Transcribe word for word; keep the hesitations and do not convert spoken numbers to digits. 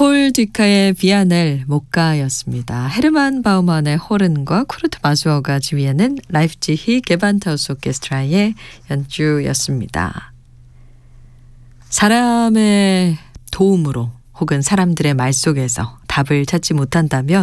폴 듀카의 비아넬 목가였습니다. 헤르만 바우만의 호른과 쿠르트 마수어가 지휘하는 라이프치히 게반타우스 오케스트라의 연주였습니다. 사람의 도움으로 혹은 사람들의 말 속에서 답을 찾지 못한다면